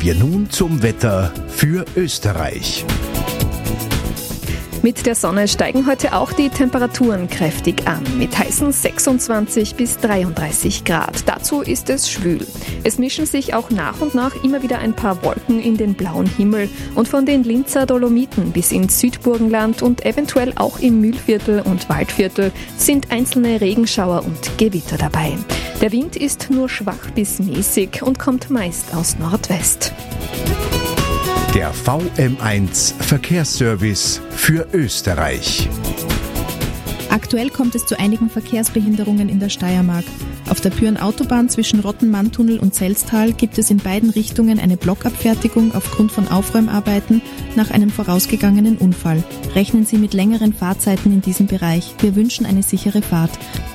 wir nun zum Wetter für Österreich. Mit der Sonne steigen heute auch die Temperaturen kräftig an, mit heißen 26 bis 33 Grad. Dazu ist es schwül. Es mischen sich auch nach und nach immer wieder ein paar Wolken in den blauen Himmel und von den Linzer Dolomiten bis ins Südburgenland und eventuell auch im Mühlviertel und Waldviertel sind einzelne Regenschauer und Gewitter dabei. Der Wind ist nur schwach bis mäßig und kommt meist aus Nordwest. Der VM1 Verkehrsservice für Österreich. Aktuell kommt es zu einigen Verkehrsbehinderungen in der Steiermark. Auf der Pyhrn-Autobahn zwischen Rottenmanntunnel und Selztal gibt es in beiden Richtungen eine Blockabfertigung aufgrund von Aufräumarbeiten nach einem vorausgegangenen Unfall. Rechnen Sie mit längeren Fahrzeiten in diesem Bereich. Wir wünschen eine sichere Fahrt.